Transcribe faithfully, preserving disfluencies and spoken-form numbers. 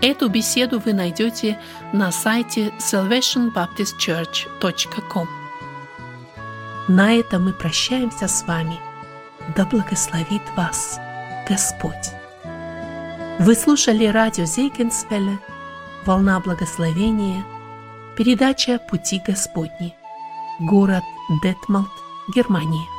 Эту беседу вы найдете на сайте salvation baptist church точка com. На этом мы прощаемся с вами. Да благословит вас Господь. Вы слушали радио Зейгенсвелле, «Волна благословения», передача «Пути Господни», город Детмолд, Германия.